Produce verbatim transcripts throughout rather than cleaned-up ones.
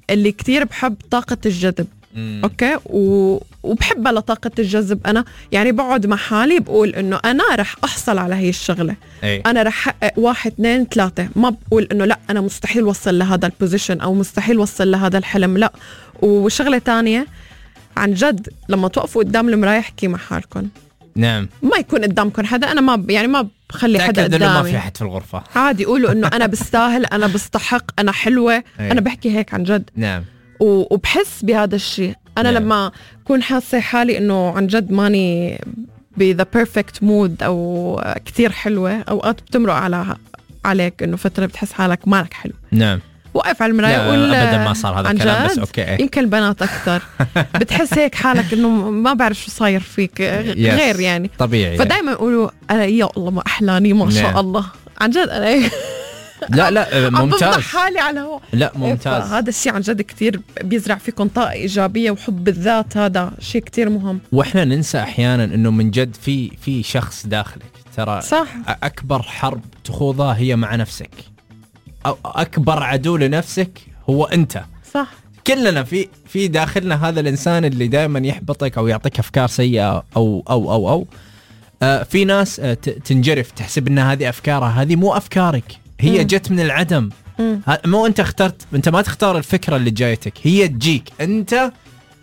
اللي كتير بحب طاقة الجذب. مم. أوكي و... وبحبها لطاقة الجذب. أنا يعني بقعد مع حالي بقول إنه أنا رح أحصل على هي الشغلة. أي. أنا رح أحقق واحد اثنين ثلاثة. ما بقول إنه لا أنا مستحيل وصل لهذا البوزيشن أو مستحيل وصل لهذا الحلم. لا. وشغلة تانية عن جد لما توقفوا قدام المراية احكي مع حالكم. نعم. ما يكون قدامكم حدا. أنا ما يعني ما بخلي حدا تأكد إنه ما في قدامي. أحد في الغرفة. عادي قولوا إنه أنا بستاهل، أنا بستحق، أنا حلوة. أي. أنا بحكي هيك عن جد. نعم. وبحس بهذا الشيء. أنا نعم. لما أكون حاسة حالي إنه عن جد ماني ب the perfect mood أو كتير حلوة، أوقات بتمرق على عليك إنه فترة بتحس حالك مالك حلو. نعم. وقف على المراية لا وقول أبدا ما صار هذا الكلام بس أوكي. يمكن البنات أكثر بتحس هيك حالك إنه ما بعرف شو صاير فيك غير يعني طبيعي. فدايما يقولوا أنا يا الله ما أحلاني ما شاء نعم. الله. عن جد أنا لا لا ممتاز. حالي على هو. لا ممتاز. هذا الشيء عن جد كتير بيزرع فيكم طاقة إيجابية وحب الذات. هذا شيء كتير مهم. وإحنا ننسى أحيانا إنه من جد في في شخص داخلك ترى. صح. أكبر حرب تخوضها هي مع نفسك، أو أكبر عدو لنفسك هو أنت. صح. كلنا في في داخلنا هذا الإنسان اللي دائما يحبطك أو يعطيك أفكار سيئة أو أو أو أو آه في ناس آه تنجرف تحسب إن هذه أفكارها. هذه مو أفكارك، هي مم. جت من العدم. مم. مو أنت اخترت، أنت ما تختار الفكرة اللي جايتك، هي تجيك. أنت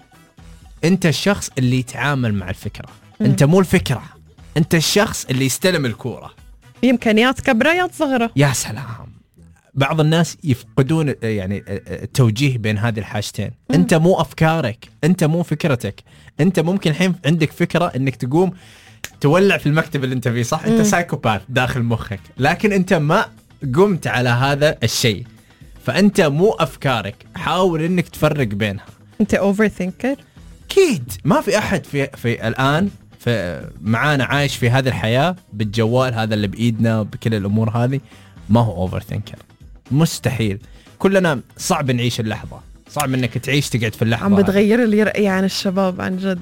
أنت الشخص اللي يتعامل مع الفكرة. مم. أنت مو الفكرة، أنت الشخص اللي يستلم الكورة. إمكانيات كبريات صغيرة. يا سلام. بعض الناس يفقدون يعني التوجيه بين هذه الحاجتين. مم. أنت مو أفكارك، أنت مو فكرتك. أنت ممكن الحين عندك فكرة إنك تقوم تولع في المكتب اللي أنت فيه، صح؟ أنت سايكوباث داخل مخك، لكن أنت ما قمت على هذا الشيء، فأنت مو أفكارك. حاول إنك تفرق بينها. أنت أوفر ثينكر. أكيد ما في أحد في في الآن في معانا عايش في هذه الحياة بالجوال هذا اللي بإيدنا بكل الأمور هذه ما هو أوفر ثينكر. مستحيل. كلنا صعب نعيش اللحظة، صعب إنك تعيش تقعد في اللحظة. عم بتغير لي رأيي عن الشباب عن جد.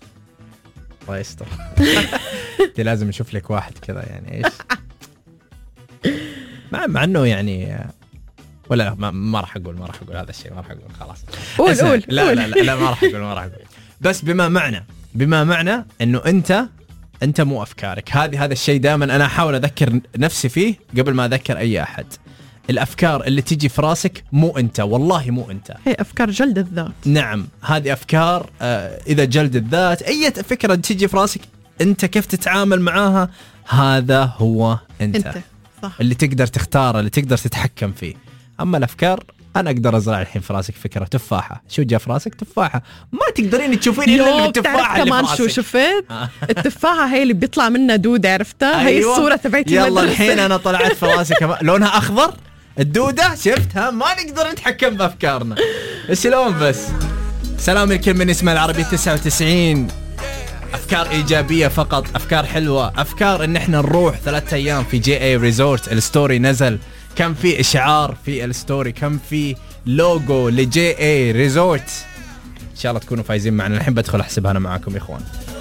الله يستر. انت لازم نشوف لك واحد كذا يعني ايش مع مع انه يعني ولا ما, ما راح اقول ما راح اقول هذا الشيء، ما راح اقول خلاص. قول قول لا, لا لا لا ما راح اقول ما راح اقول بس بما معنى بما معنى انه انت انت مو افكارك. هذه هذا الشيء دائما انا احاول اذكر نفسي فيه قبل ما اذكر اي احد. الافكار اللي تجي في راسك مو انت، والله مو انت. هي افكار جلد الذات. نعم هذه افكار آه اذا جلد الذات. اي فكره تجي في راسك انت كيف تتعامل معاها، هذا هو انت, انت. صح. اللي تقدر تختاره، اللي تقدر تتحكم فيه. اما الافكار انا اقدر ازرع الحين في راسك فكره تفاحه. شو جاء في راسك؟ تفاحه. ما تقدرين تشوفين الا التفاحه اللي كمان. في شو راسك. شفت التفاحه هي اللي بيطلع منها دود، عرفتها؟ هي أيوة. الصوره تبعتي. يلا الحين انا طلعت في راسي كمان لونها اخضر الدوده، شفتها؟ ما نقدر نتحكم بافكارنا. شلون بس؟ سلام لكل من اسمه العربي تسعة وتسعين. افكار ايجابيه فقط، افكار حلوه، افكار ان احنا نروح ثلاثة ايام في جي اي ريزورت. الستوري نزل، كم في اشعار في الستوري، كم في لوجو لجي اي ريزورت. ان شاء الله تكونوا فايزين معنا. الحين بدخل احسبها انا معاكم يا اخوان.